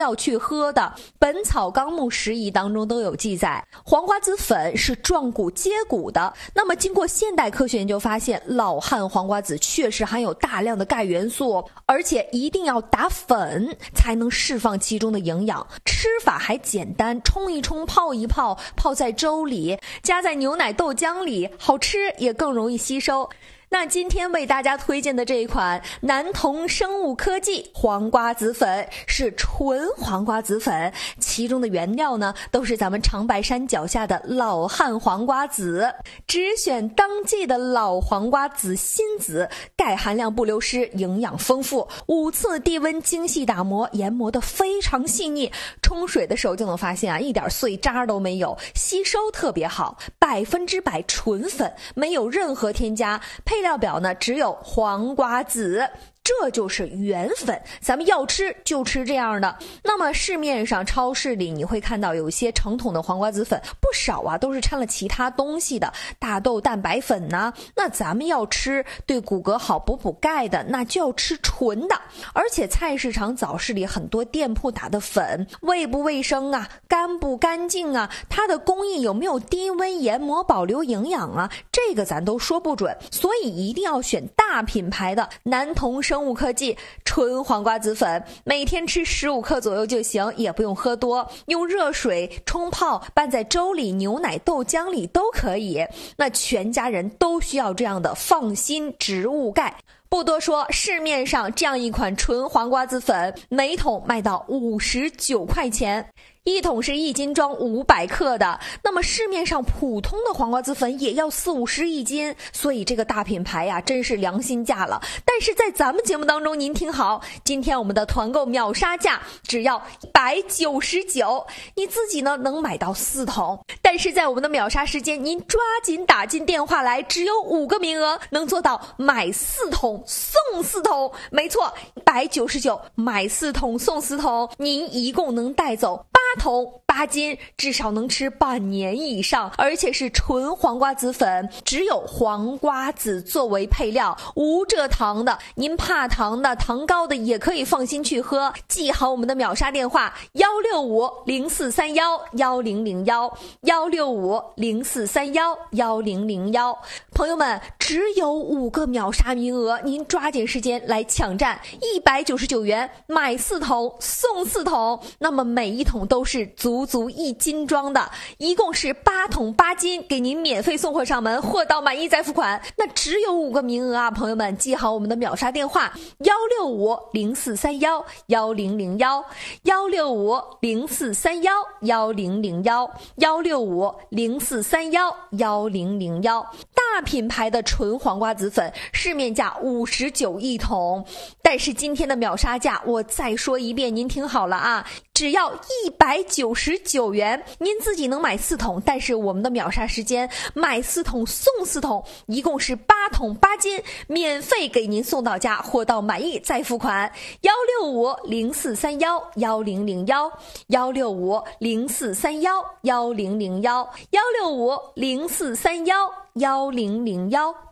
要去喝的，《本草纲目拾遗》当中都有记载，黄瓜子粉是壮骨接骨的。那么经过现代科学研究发现，老汉黄瓜子确实含有大量的钙元素，而且一定要打粉才能释放其中的营养。吃法还简单，冲一冲，泡一泡，泡在粥里，加在牛奶豆浆里，好吃也更容易吸收。那今天为大家推荐的这一款南同生物科技黄瓜子粉是纯黄瓜子粉，其中的原料呢都是咱们长白山脚下的老汉黄瓜子，只选当季的老黄瓜子心子，钙含量不流失，营养丰富，5次低温精细打磨，研磨得非常细腻，冲水的时候就能发现一点碎渣都没有，吸收特别好，100%纯粉，没有任何添加，配料表呢只有黄瓜子，这就是原粉，咱们要吃就吃这样的。那么市面上超市里你会看到有一些成桶的黄瓜子粉，不少都是掺了其他东西的，大豆蛋白粉呐。那咱们要吃对骨骼好补钙的，那就要吃纯的。而且菜市场早市里很多店铺打的粉，卫不卫生啊，干不干净啊，它的工艺有没有低温研磨保留营养啊，这个咱都说不准。所以一定要选大品牌的南同生物科技纯黄瓜子粉，每天吃15克左右就行，也不用喝多，用热水冲泡，拌在粥里、牛奶豆浆里都可以。那全家人都需要这样的放心植物钙。不多说，市面上这样一款纯黄瓜子粉，每桶卖到59块钱。一桶是1斤装500克的，那么市面上普通的黄瓜子粉也要40-50一斤，所以这个大品牌真是良心价了。但是在咱们节目当中，您听好，今天我们的团购秒杀价只要199，你自己呢能买到4桶。但是在我们的秒杀时间，您抓紧打进电话来，只有5个名额，能做到买4桶送4桶。没错，199买4桶送4桶，您一共能带走8桶8斤，至少能吃半年以上，而且是纯黄瓜子粉，只有黄瓜子作为配料，无蔗糖的，您怕糖的、糖高的也可以放心去喝。记好我们的秒杀电话165-0431-1001，165-0431-1001。朋友们，只有5个秒杀名额，您抓紧时间来抢占，199元买4桶送4桶，那么每一桶都是足1斤装的，一共是8桶8斤，给您免费送货上门，货到满意再付款。那只有5个名额啊，朋友们记好我们的秒杀电话165-0431-1001，165-0431-1001，165-0431-1001。大品牌的纯黄瓜子粉市面价59一桶，但是今天的秒杀价我再说一遍，您听好了啊，只要199元，您自己能买4桶，但是我们的秒杀时间买4桶送4桶，一共是8桶8斤，免费给您送到家，货到满意再付款。165-0431-1001，165-0431-1001，165-0431-1001。